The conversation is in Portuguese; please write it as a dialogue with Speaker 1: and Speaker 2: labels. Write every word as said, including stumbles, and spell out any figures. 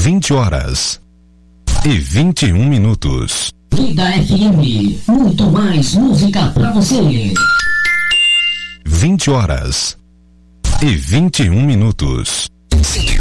Speaker 1: vinte horas e vinte e um minutos.
Speaker 2: Vida F M, muito mais música pra você.
Speaker 1: vinte horas e vinte e um minutos.